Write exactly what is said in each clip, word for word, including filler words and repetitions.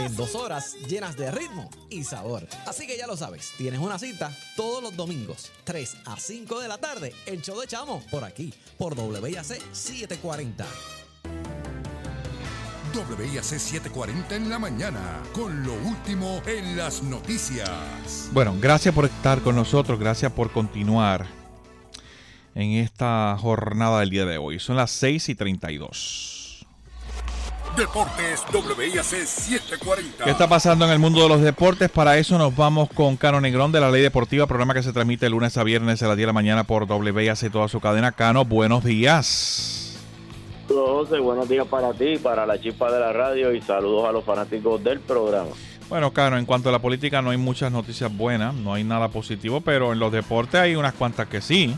en dos horas llenas de ritmo y sabor. Así que ya lo sabes, tienes una cita todos los domingos, tres a cinco de la tarde, el show de Chamo, por aquí, por W I A C setecientos cuarenta. W I A C setecientos cuarenta en la mañana, con lo último en las noticias. Bueno, gracias por estar con nosotros, gracias por continuar en esta jornada del día de hoy. Son las seis y treinta y dos. Deportes W I A C setecientos cuarenta. ¿Qué está pasando en el mundo de los deportes? Para eso nos vamos con Cano Negrón de La Ley Deportiva, programa que se transmite de lunes a viernes a las diez de la mañana por W I A C, toda su cadena. Cano, buenos días. Saludos, José, buenos días para ti, para la chispa de la radio y saludos a los fanáticos del programa. Bueno, Cano, en cuanto a la política no hay muchas noticias buenas, no hay nada positivo, pero en los deportes hay unas cuantas que sí.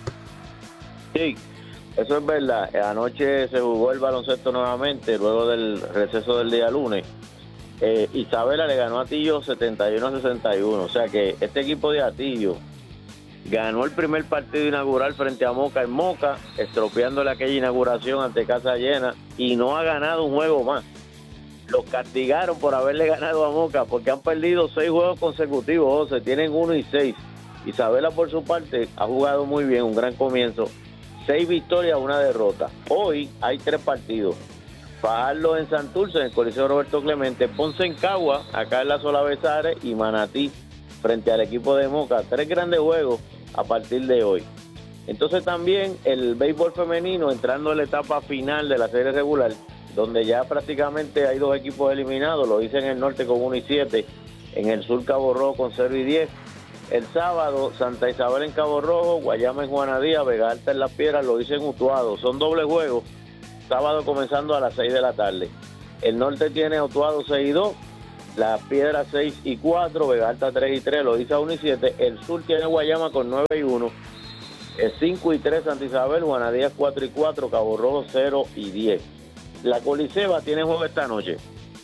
Sí, eso es verdad. Anoche se jugó el baloncesto nuevamente, luego del receso del día lunes. Eh, Isabela le ganó a Atillo setenta y uno a sesenta y uno. O sea que este equipo de Atillo ganó el primer partido inaugural frente a Moca en Moca, estropeándole aquella inauguración ante casa llena, y no ha ganado un juego más. Los castigaron por haberle ganado a Moca porque han perdido seis juegos consecutivos. Se tienen uno y seis. Isabela, por su parte, ha jugado muy bien, un gran comienzo. Seis victorias, una derrota. Hoy hay tres partidos. Fajardo en Santurce, en el Coliseo Roberto Clemente, Ponce en Cagua, acá en la Sola Besares, y Manatí frente al equipo de Moca. Tres grandes juegos a partir de hoy. Entonces también el béisbol femenino entrando en la etapa final de la serie regular, donde ya prácticamente hay dos equipos eliminados. Lo hice en el norte con uno y siete, en el sur Cabo Rojo con cero y diez. El sábado, Santa Isabel en Cabo Rojo, Guayama en Juanadía, Vega Alta en Las Piedras, lo hice en Utuado. Son doble juegos, sábado comenzando a las seis de la tarde. El norte tiene Utuado seis y dos, Las Piedras seis y cuatro, Vega Alta tres y tres, lo hice a uno y siete. El sur tiene Guayama con nueve y uno, el cinco y tres Santa Isabel, Juanadía cuatro y cuatro, Cabo Rojo cero y diez. La Coliseba tiene juego esta noche.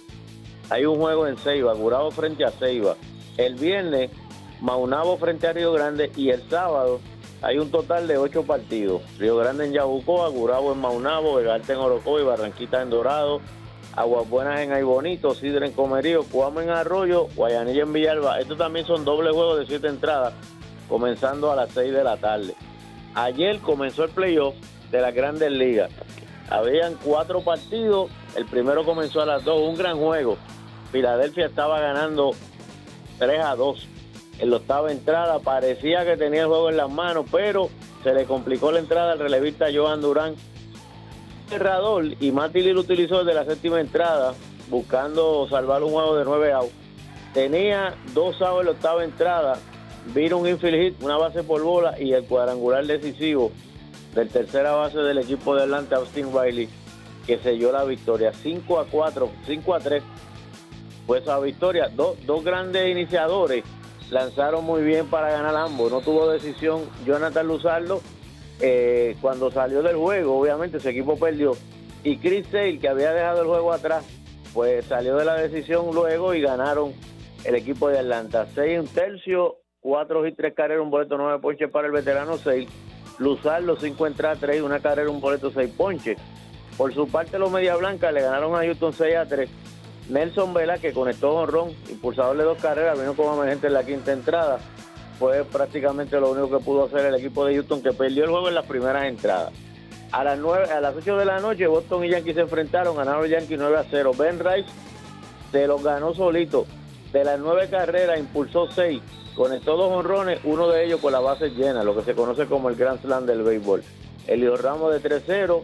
Hay un juego en Ceiba, Gurabo frente a Ceiba. El viernes, Maunabo frente a Río Grande, y el sábado hay un total de ocho partidos. Río Grande en Yabucoa, Gurabo en Maunabo, Vega Alta en Orocovi, Barranquita en Dorado, Aguas Buenas en Aybonito, Sidra en Comerío, Cuamo en Arroyo, Guayanilla en Villalba. Estos también son doble juegos de siete entradas, comenzando a las seis de la tarde. Ayer comenzó el playoff de las Grandes Ligas. Habían cuatro partidos, el primero comenzó a las dos, un gran juego. Filadelfia estaba ganando tres a dos. En la octava entrada parecía que tenía el juego en las manos, pero se le complicó la entrada al relevista Johan Durán. Cerrador, y Mati Lee lo utilizó desde la séptima entrada, buscando salvar un juego de nueve outs. Tenía dos outs en la octava entrada, vino un infield hit, una base por bola, y el cuadrangular decisivo del tercera base del equipo de Atlanta, Austin Riley, que selló la victoria. cinco a cuatro, cinco a tres fue esa victoria. Dos, dos grandes iniciadores lanzaron muy bien para ganar ambos. No tuvo decisión Jonathan Luzardo eh, cuando salió del juego. Obviamente su equipo perdió, y Chris Sale, que había dejado el juego atrás, pues salió de la decisión luego y ganaron el equipo de Atlanta. Seis un tercio, cuatro y tres carreras, un boleto, nueve ponches para el veterano Sale. Luzardo, cinco entradas, tres, una carrera, un boleto, seis ponches. Por su parte, los Media Blancas le ganaron a Houston seis a tres. Nelson Vela, que conectó jonrón, impulsador de dos carreras, vino como emergente en la quinta entrada. Fue prácticamente lo único que pudo hacer el equipo de Houston, que perdió el juego en las primeras entradas. A las nueve, a las ocho de la noche, Boston y Yankees se enfrentaron, ganaron los Yankees nueve a cero. Ben Rice se los ganó solito. De las nueve carreras, impulsó seis, conectó dos jonrones, uno de ellos con la base llena, lo que se conoce como el Grand Slam del béisbol. Elio Ramos de tres cero,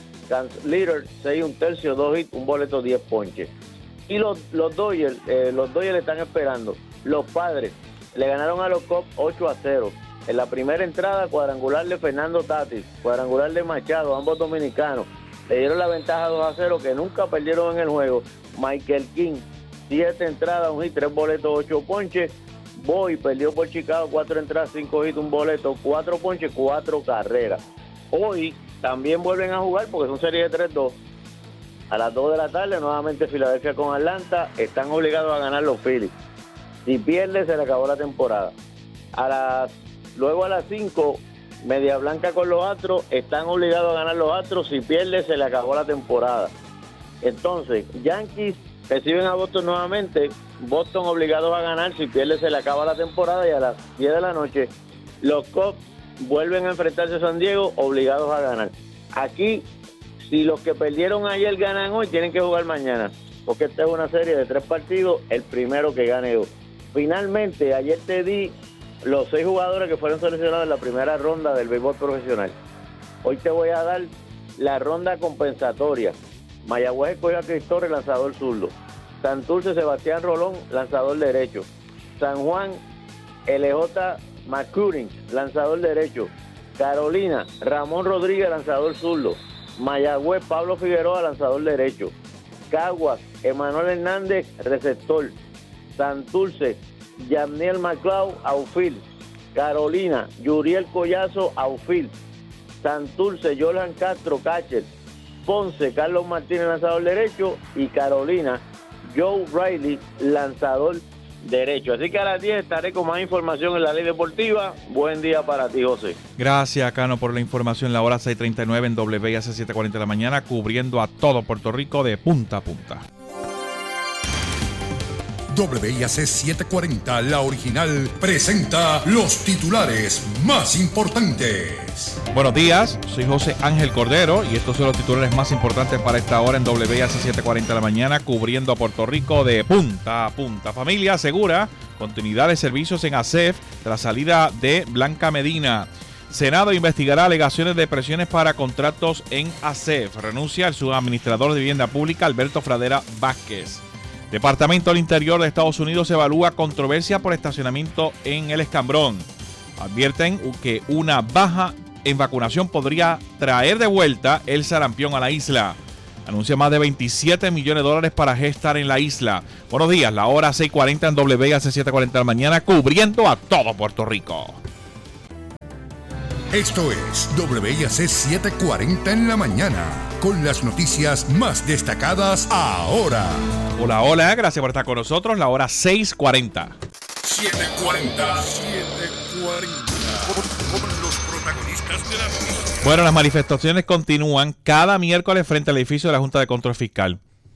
Leader seis un tercio, dos hits, un boleto, diez ponches. Y los, los Dodgers, eh, los Dodgers están esperando. Los Padres le ganaron a los Cubs ocho a cero. En la primera entrada, cuadrangular de Fernando Tatis, cuadrangular de Machado, ambos dominicanos. Le dieron la ventaja dos a cero, que nunca perdieron en el juego. Michael King, siete entradas, un hit, tres boletos, ocho ponches. Boy perdió por Chicago, cuatro entradas, cinco hits, un boleto, cuatro ponches, cuatro carreras. Hoy también vuelven a jugar porque son series de tres dos. A las dos de la tarde, nuevamente Filadelfia con Atlanta. Están obligados a ganar los Phillies. Si pierde, se le acabó la temporada. A las, luego a las cinco, Media Blanca con los Astros. Están obligados a ganar los Astros. Si pierde, se le acabó la temporada. Entonces, Yankees reciben a Boston nuevamente. Boston obligados a ganar, si pierde se le acaba la temporada, y a las diez de la noche los Cubs vuelven a enfrentarse a San Diego obligados a ganar. Aquí, si los que perdieron ayer ganan hoy, tienen que jugar mañana, porque esta es una serie de tres partidos, el primero que gane hoy. Finalmente, ayer te di los seis jugadores que fueron seleccionados en la primera ronda del béisbol profesional. Hoy te voy a dar la ronda compensatoria. Mayagüez escogió a Cris Torres, lanzador zurdo. Santurce, Sebastián Rolón, lanzador derecho. San Juan, L J McCurry, lanzador derecho. Carolina, Ramón Rodríguez, lanzador zurdo. Mayagüez, Pablo Figueroa, lanzador derecho. Caguas, Emanuel Hernández, receptor. Santurce, Yamniel McLeod, outfield. Carolina, Yuriel Collazo, outfield. Santurce, Johan Castro, catcher. Ponce, Carlos Martínez, lanzador derecho. Y Carolina, Joe Riley, lanzador derecho. Así que a las diez estaré con más información en la Ley Deportiva. Buen día para ti, José. Gracias, Cano, por la información. La hora seis treinta y nueve en W I A C setecientos cuarenta de la mañana, cubriendo a todo Puerto Rico de punta a punta. W I A C setecientos cuarenta, la original, presenta los titulares más importantes. Buenos días, soy José Ángel Cordero y estos son los titulares más importantes para esta hora en W I A C setecientos cuarenta de la mañana, cubriendo a Puerto Rico de punta a punta. Familia asegura continuidad de servicios en A S E F tras salida de Blanca Medina. Senado investigará alegaciones de presiones para contratos en A S E F. Renuncia el subadministrador de Vivienda Pública, Alberto Fradera Vázquez. Departamento del Interior de Estados Unidos evalúa controversia por estacionamiento en el Escambrón. Advierten que una baja en vacunación podría traer de vuelta el sarampión a la isla. Anuncia más de veintisiete millones de dólares para gestar en la isla. Buenos días, la hora seis cuarenta en W I A C setecientos cuarenta de la mañana, cubriendo a todo Puerto Rico. Esto es W I A C setecientos cuarenta en la mañana, con las noticias más destacadas ahora. Hola, hola, gracias por estar con nosotros. La hora seis cuarenta. setecientos cuarenta, setecientos cuarenta, con los protagonistas de la noticia. Bueno, las manifestaciones continúan cada miércoles frente al edificio de la Junta de Control Fiscal.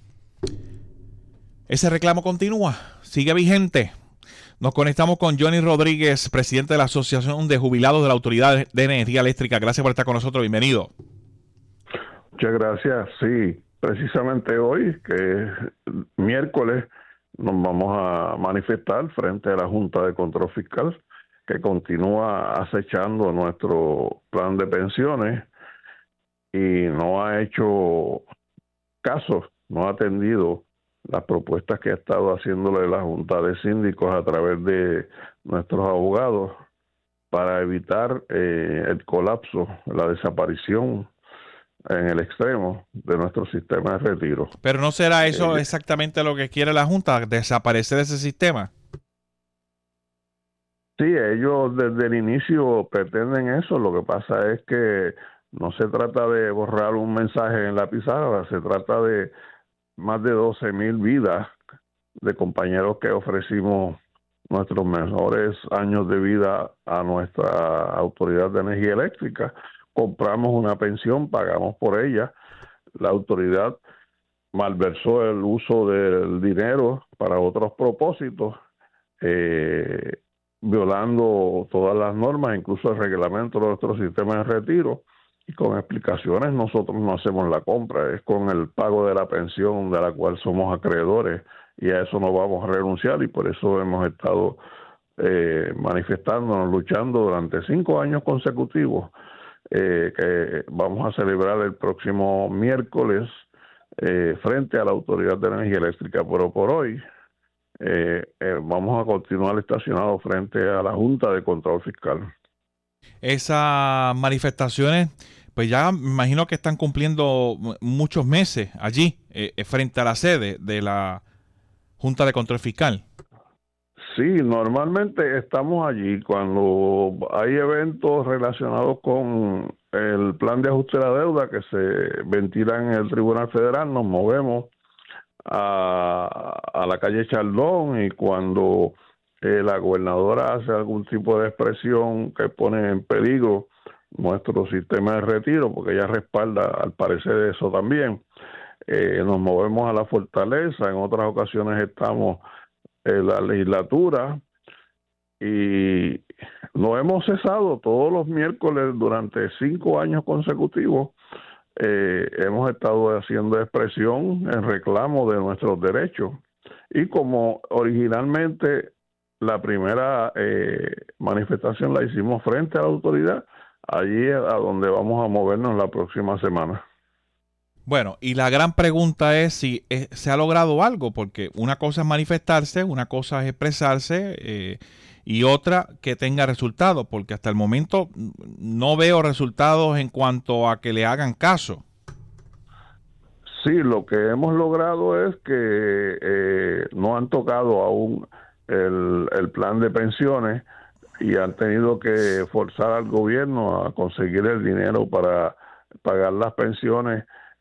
Ese reclamo continúa, sigue vigente. Nos conectamos con Johnny Rodríguez, presidente de la Asociación de Jubilados de la Autoridad de Energía Eléctrica. Gracias por estar con nosotros, bienvenido. Muchas gracias. Sí, precisamente hoy, que es miércoles, nos vamos a manifestar frente a la Junta de Control Fiscal, que continúa acechando nuestro plan de pensiones y no ha hecho caso, no ha atendido las propuestas que ha estado haciéndole la Junta de Síndicos a través de nuestros abogados para evitar eh, el colapso, la desaparición en el extremo de nuestro sistema de retiro. Pero ¿no será eso eh, exactamente lo que quiere la Junta, desaparecer ese sistema? Sí, ellos desde el inicio pretenden eso. Lo que pasa es que no se trata de borrar un mensaje en la pizarra, se trata de más de doce mil vidas de compañeros que ofrecimos nuestros mejores años de vida a nuestra Autoridad de Energía Eléctrica. Compramos una pensión, pagamos por ella. La autoridad malversó el uso del dinero para otros propósitos, eh, violando todas las normas, incluso el reglamento de nuestro sistema de retiro. Y con explicaciones nosotros no hacemos la compra, es con el pago de la pensión de la cual somos acreedores, y a eso no vamos a renunciar, y por eso hemos estado eh, manifestándonos, luchando durante cinco años consecutivos, eh, que vamos a celebrar el próximo miércoles eh, frente a la Autoridad de Energía Eléctrica. Pero por hoy eh, eh, vamos a continuar estacionados frente a la Junta de Control Fiscal. Esas manifestaciones, pues ya me imagino que están cumpliendo muchos meses allí, eh, frente a la sede de la Junta de Control Fiscal. Sí, normalmente estamos allí cuando hay eventos relacionados con el plan de ajuste de la deuda que se ventila en el Tribunal Federal. Nos movemos a, a la calle Chaldón, y cuando eh, la gobernadora hace algún tipo de expresión que pone en peligro nuestro sistema de retiro, porque ella respalda al parecer eso también, eh, nos movemos a la fortaleza, en otras ocasiones estamos en la legislatura y no hemos cesado todos los miércoles durante cinco años consecutivos. Eh, hemos estado haciendo expresión en reclamo de nuestros derechos y como originalmente la primera eh, manifestación la hicimos frente a la autoridad, allí es a donde vamos a movernos la próxima semana. Bueno, y la gran pregunta es si eh, se ha logrado algo, porque una cosa es manifestarse, una cosa es expresarse eh, y otra que tenga resultados, porque hasta el momento no veo resultados en cuanto a que le hagan caso. Sí, lo que hemos logrado es que eh, no han tocado aún el, el plan de pensiones y han tenido que forzar al gobierno a conseguir el dinero para pagar las pensiones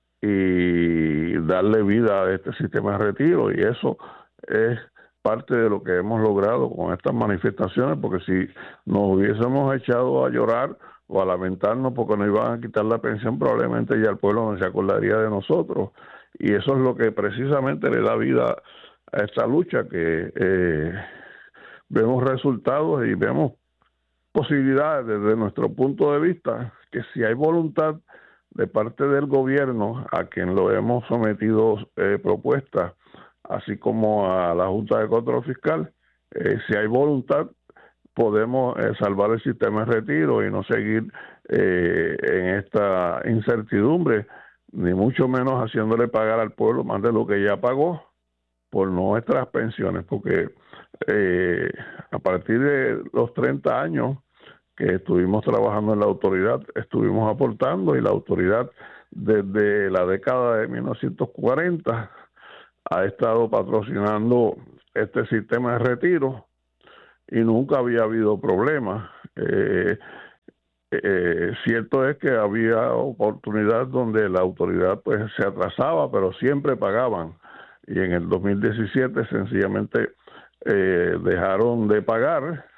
y darle vida a este sistema de retiro, y eso es parte de lo que hemos logrado con estas manifestaciones, porque si nos hubiésemos echado a llorar o a lamentarnos porque nos iban a quitar la pensión, probablemente ya el pueblo no se acordaría de nosotros, y eso es lo que precisamente le da vida a esta lucha, que eh, vemos resultados y vemos posibilidades desde nuestro punto de vista, que si hay voluntad de parte del gobierno, a quien lo hemos sometido eh, propuestas, así como a la Junta de Control Fiscal, eh, si hay voluntad, podemos eh, salvar el sistema de retiro y no seguir eh, en esta incertidumbre, ni mucho menos haciéndole pagar al pueblo más de lo que ya pagó por nuestras pensiones, porque eh, a partir de los treinta años que estuvimos trabajando en la autoridad, estuvimos aportando, y la autoridad desde la década de mil novecientos cuarenta ha estado patrocinando este sistema de retiro y nunca había habido problemas. Eh, eh, cierto es que había oportunidades donde la autoridad pues se atrasaba, pero siempre pagaban, y en el dos mil diecisiete sencillamente eh, dejaron de pagar